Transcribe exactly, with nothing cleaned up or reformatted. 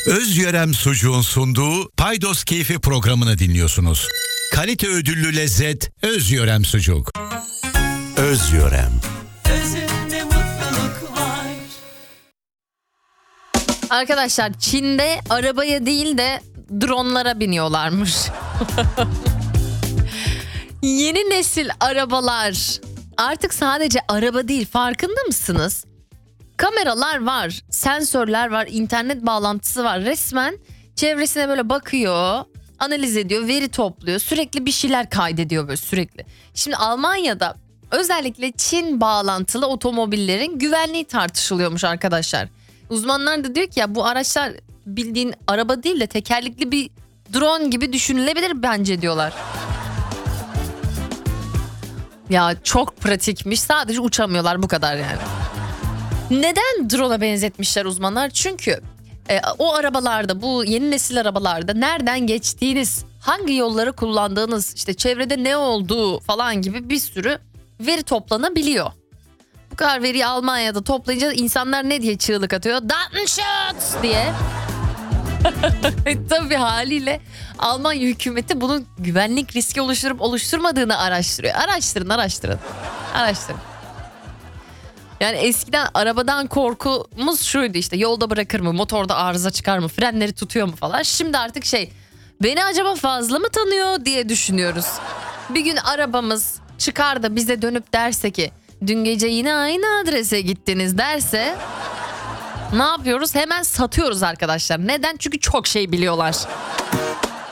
Özyörem Sucuğun sunduğu Paydos Keyfi programını dinliyorsunuz. Kalite ödüllü lezzet Özyörem Sucuk. Özyörem. Özünde mutluluk var. Arkadaşlar Çin'de arabaya değil de dronlara biniyorlarmış. Yeni nesil arabalar artık sadece araba değil, farkında mısınız? Kameralar var, sensörler var, internet bağlantısı var. Resmen çevresine böyle bakıyor, analiz ediyor, veri topluyor. Sürekli bir şeyler kaydediyor böyle sürekli. Şimdi Almanya'da özellikle Çin bağlantılı otomobillerin güvenliği tartışılıyormuş arkadaşlar. Uzmanlar da diyor ki ya bu araçlar bildiğin araba değil de tekerlekli bir drone gibi düşünülebilir bence diyorlar. Ya çok pratikmiş, sadece uçamıyorlar, bu kadar yani. Neden drone'a benzetmişler uzmanlar? Çünkü e, o arabalarda, bu yeni nesil arabalarda nereden geçtiğiniz, hangi yolları kullandığınız, işte çevrede ne olduğu falan gibi bir sürü veri toplanabiliyor. Bu kadar veriyi Almanya'da toplayınca insanlar ne diye çığlık atıyor? Datenschutz diye. Tabii haliyle Almanya hükümeti bunun güvenlik riski oluşturup oluşturmadığını araştırıyor. Araştırın, araştırın. Araştırın. Yani eskiden arabadan korkumuz şuydu, işte yolda bırakır mı, motorda arıza çıkar mı, frenleri tutuyor mu falan. Şimdi artık şey, beni acaba fazla mı tanıyor diye düşünüyoruz. Bir gün arabamız çıkar da bize dönüp derse ki dün gece yine aynı adrese gittiniz derse ne yapıyoruz? Hemen satıyoruz arkadaşlar. Neden? Çünkü çok şey biliyorlar.